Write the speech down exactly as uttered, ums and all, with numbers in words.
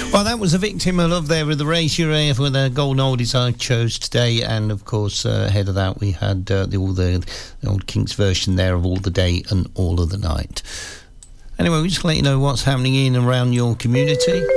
Well, that was a victim of love there with the Ratio Rave with the golden oldies I chose today, and of course uh, ahead of that we had uh, the, all the, the old Kinks version there of All the Day and All of the Night. Anyway, we just let you know what's happening in and around your community.